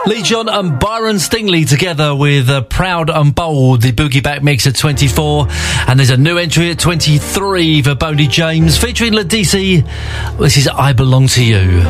Lee John and Byron Stingley together with Proud and Bold, the Boogie Back mix at 24. And there's a new entry at 23 for Boney James featuring Ladisi. This is I Belong to You.